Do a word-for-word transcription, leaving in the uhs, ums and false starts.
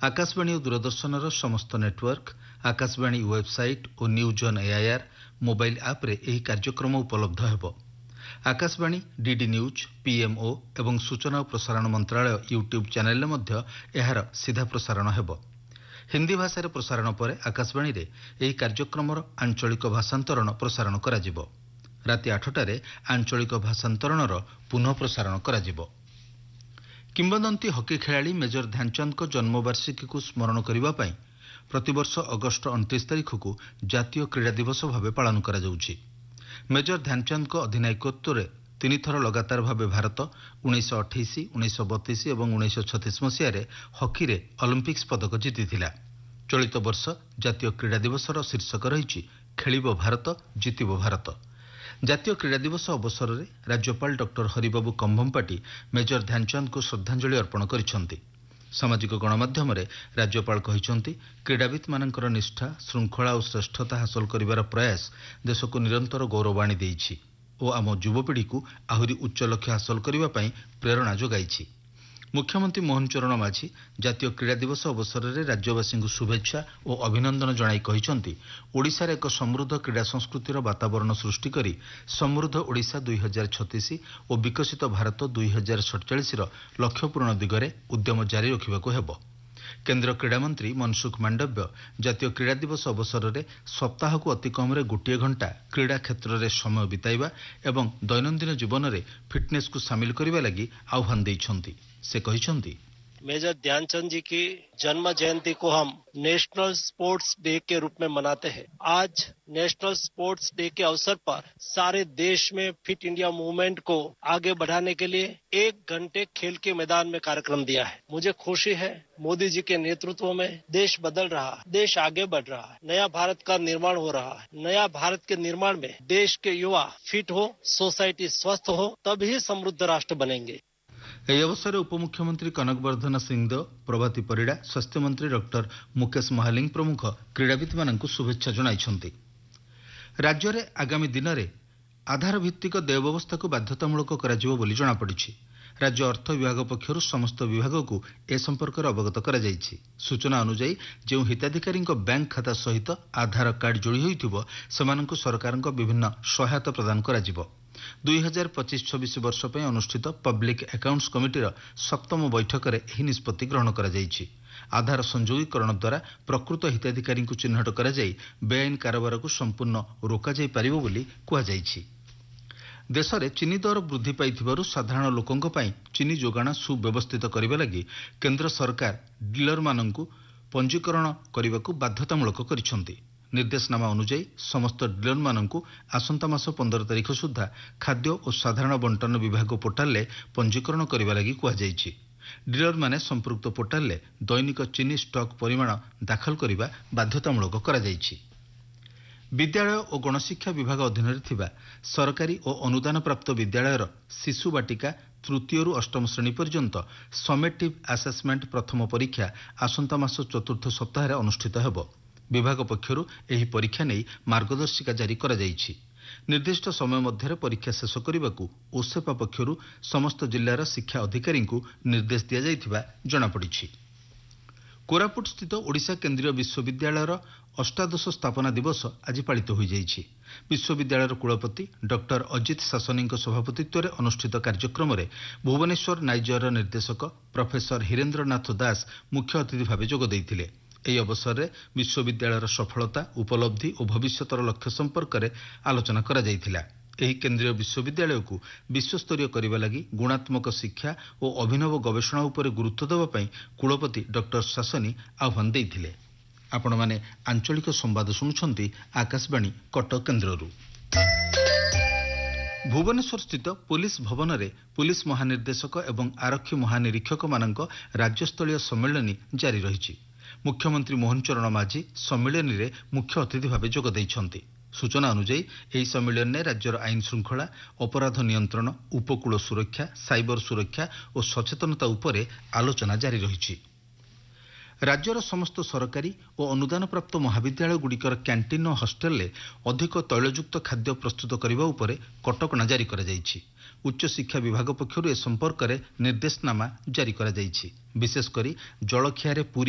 आकाशवाणी और दूरदर्शनर समस्त network, Akashvani website और news on AIR mobile app रे एही कार्यक्रम उपलब्ध हेबो। आकाशवाणी, डीडी न्यूज, पीएमओ एवं सूचना और प्रसारण मंत्रालय यूट्यूब चैनल मध्य एहार सीधा प्रसारण हेबो। हिंदी भाषा प्रसारण पर आकाशवाणी रे एही कार्यक्रम आंचलिक भाषांतरण प्रसारण करा जिवो। राति आठटारे आंचलिक भाषांतरणर पुनः प्रसारण करा जिवो। किंबदंती हकी खेलाड़ी मेजर ध्यानचंद को जन्मवार्षिकी को स्मरण करने पर प्रतिवर्ष अगस्ट उनतीस तारिख को जातीय क्रीड़ा दिवस भाव पालन करा जाउछि। मेजर ध्यानचंद को अधिनायकत्व में तीन थर लगातार भाव भारत उन्नीस अठाईस, उन्नीस बतीस और उन्नीस छत्तीस मसीह हकी रे ओलंपिक्स पदक जीतिथिला। चलित वर्ष जातीय क्रीड़ा दिवसर शीर्षक रही खेलिबो भारत, जीतिबो भारत। जातीय क्रीड़ा दिवस अवसर में राज्यपाल डॉक्टर हरिबाबू कंभमपाटी मेजर ध्यानचंद को श्रद्धांजलि अर्पण करिसेंति। सामाजिक गणमाध्यम रे राज्यपाल कहिसेंति क्रीड़ावित मानकर निष्ठा, श्रृंखला और श्रेष्ठता हासिल करिवार प्रयास देश को निरंतर गौरव आनी देइछि और आम युवपीढ़ी को आहुरी उच्च लक्ष्य हासिल करने पर प्रेरणा जोगाइछि। मुख्यमंत्री मोहन चरण माझी जातीय क्रीड़ा दिवस अवसर में राज्यवासी को शुभेच्छा और अभिनंदन जणाई कहिसेंति ओडिशार एक समृद्ध क्रीड़ा संस्कृतिर वातावरण सृष्टि करी समृद्ध ओडिशा दुई हजार छत्तीस और विकसित भारत दुई हजार सड़चाश लक्ष्य पूरण दिगरे उद्यम जारी रखिबाकु हेबो। केन्द्र क्रीड़ा मंत्री मनसुख मांडव्य जातीय क्रीड़ा दिवस अवसर में सप्ताह को अति कम गोटे घंटा क्रीड़ा क्षेत्र में समय बिताइबा एवं दैनंदिन जीवन में फिटनेस को शामिल करने लगी आह्वान देइछंती। से कहिसेंति मेजर ध्यानचंद जी की जन्म जयंती को हम नेशनल स्पोर्ट्स डे के रूप में मनाते हैं। आज नेशनल स्पोर्ट्स डे के अवसर पर सारे देश में फिट इंडिया मूवमेंट को आगे बढ़ाने के लिए एक घंटे खेल के मैदान में कार्यक्रम दिया है। मुझे खुशी है मोदी जी के नेतृत्व में देश बदल रहा है, देश आगे बढ़ रहा है, नया भारत का निर्माण हो रहा है। नया भारत के निर्माण में देश के युवा फिट हो, सोसाइटी स्वस्थ हो, तभी समृद्ध राष्ट्र बनेंगे। ଏହି ଅବସରରେ ଉପମୁଖ୍ୟମନ୍ତ୍ରୀ କନକବର୍ଦ୍ଧନ ସିଂହଦେଓ, ପ୍ରଭାତୀ ପରିଡ଼ା, ସ୍ୱାସ୍ଥ୍ୟମନ୍ତ୍ରୀ ଡକ୍ଟର ମୁକେଶ ମହାଲିଂ ପ୍ରମୁଖ କ୍ରୀଡ଼ାବିତ୍ମାନଙ୍କୁ ଶୁଭେଚ୍ଛା ଜଣାଇଛନ୍ତି। ରାଜ୍ୟରେ ଆଗାମୀ ଦିନରେ ଆଧାର ଭିତ୍ତିକ ଦେୟ ବ୍ୟବସ୍ଥାକୁ ବାଧ୍ୟତାମୂଳକ କରାଯିବ ବୋଲି ଜଣାପଡ଼ିଛି। ରାଜ୍ୟ ଅର୍ଥ ବିଭାଗ ପକ୍ଷରୁ ସମସ୍ତ ବିଭାଗକୁ ଏ ସମ୍ପର୍କରେ ଅବଗତ କରାଯାଇଛି। ସୂଚନା ଅନୁଯାୟୀ ଯେଉଁ ହିତାଧିକାରୀଙ୍କ ବ୍ୟାଙ୍କ ଖାତା ସହିତ ଆଧାର କାର୍ଡ ଯୋଡ଼ି ହୋଇଥିବ ସେମାନଙ୍କୁ ସରକାରଙ୍କ ବିଭିନ୍ନ ସହାୟତା ପ୍ରଦାନ କରାଯିବ। दुई हजार पच्चीस छब्बीस वर्ष पर अनुष्ठित पब्लिक अकाउंट्स कमिटीर सप्तम बैठक में यह निष्पत्ति ग्रहण करा जायछि। आधार संयोगीकरण द्वारा प्रकृत हिताधिकारी को चिन्हट करा जाई बेआईन कारोबार को संपूर्ण रोका जाई पारिबो बोली कुहा जायछि। देश में चीनी दर वृद्धि पाइथिबारु साधारण लोकंक पई चीनी जोगाण सुव्यवस्थित करबा लागि केंद्र सरकार डीलर माननकु पंजीकरण करबाकू बाध्यतामूलक करिसेंति। निर्देशनामा अनुଯାୟୀ समस्त डीलर माननकु आसंता मास पंद्रह तारिख सुधा खाद्य और साधारण बंटन विभाग पोर्टाल पंजीकरण करने लगी कहुଯାଇଛି। डीलर माने संपृक्त पोर्टाल दैनिक चीनी स्टॉक परिमाण दाखल करने बाध्यतामूलक करा जायछि। विद्यालय और गणशिक्षा विभाग अधीन थिबा सरकारी और अनुदान प्राप्त विद्यालयर शिशु बाटिका तृतीय रु अष्टम श्रेणी पर्यंत समेटिव असेसमेंट प्रथम परीक्षा आसंता मास चतुर्थ सप्ताह अनुष्ठित हेबो। विभाग पक्षरु एही परीक्षा नहीं मार्गदर्शिका जारी करा जायछि। निर्दिष्ट समय मध्य परीक्षा शेष करने ओसेपा पक्षरु समस्त जिल्लार शिक्षा अधिकारी को निर्देश दिया जायथिबा जणापड़िछि। कोरापुट स्थित ओडिशा केंद्रीय विश्वविद्यालयर अष्टादश स्थापना दिवस आज पालित हो जायछि। विश्वविद्यालयर कुलपति डॉक्टर अजित शासनी सभापतित्व में अनुष्ठित कार्यक्रम में भुवनेश्वर नाइजर निर्देशक प्रोफेसर हिरेन्द्रनाथ दास मुख्य अतिथि भाव जोग देइथिले। ଏହି ଅବସରରେ ବିଶ୍ୱବିଦ୍ୟାଳୟର ସଫଳତା, ଉପଲବ୍ଧି ଓ ଭବିଷ୍ୟତର ଲକ୍ଷ୍ୟ ସମ୍ପର୍କରେ ଆଲୋଚନା କରାଯାଇଥିଲା। ଏହି କେନ୍ଦ୍ରୀୟ ବିଶ୍ୱବିଦ୍ୟାଳୟକୁ ବିଶ୍ୱସ୍ତରୀୟ କରିବା ଲାଗି ଗୁଣାତ୍ମକ ଶିକ୍ଷା ଓ ଅଭିନବ ଗବେଷଣା ଉପରେ ଗୁରୁତ୍ୱ ଦେବା ପାଇଁ କୁଳପତି ଡକ୍ଟର ଶାସନୀ ଆହ୍ୱାନ ଦେଇଥିଲେ। ଆପଣମାନେ ଆଞ୍ଚଳିକ ସମ୍ବାଦ ଶୁଣୁଛନ୍ତି ଆକାଶବାଣୀ କଟକ କେନ୍ଦ୍ରରୁ। ଭୁବନେଶ୍ୱରସ୍ଥିତ ପୁଲିସ ଭବନରେ ପୁଲିସ ମହାନିର୍ଦ୍ଦେଶକ ଏବଂ ଆରକ୍ଷୀ ମହାନିରୀକ୍ଷକମାନଙ୍କ ରାଜ୍ୟସ୍ତରୀୟ ସମ୍ମିଳନୀ ଜାରି ରହିଛି। मुख्यमंत्री मोहन चरण माझी सम्मिलनी रे मुख्य अतिथि भाव जोग देइछंती। सूचना अनुଯାୟୀ ଏହି ସମ୍ମିଳନୀରେ राज्यर आईन श्रृंखला, अपराध नियंत्रण, उपकूल सुरक्षा, साइबर सुरक्षा और सचेतनता उपरे आलोचना जारी रही। राज्यर समस्त सरकारी और अनुदान प्राप्त महाविद्यालय गुड़िकर कैंटीन और हॉस्टेल अधिक तैलयुक्त खाद्य प्रस्तुत करने उपरे कटकणा जारी करा जायछि। उच्च शिक्षा विभाग पक्षरु ए संपर्क में निर्देशनामा जारी करा जायछि। विशेषकर जलखिया पूरी